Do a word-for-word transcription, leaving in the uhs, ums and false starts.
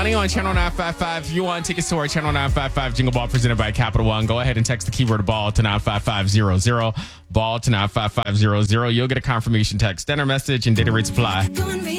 On Channel nine five five, if you want tickets to our Channel nine five five Jingle Ball presented by Capital One, go ahead and text the keyword ball to nine five five zero zero. Ball to nine five five zero zero. You'll get a confirmation text, dinner message, and data rates apply.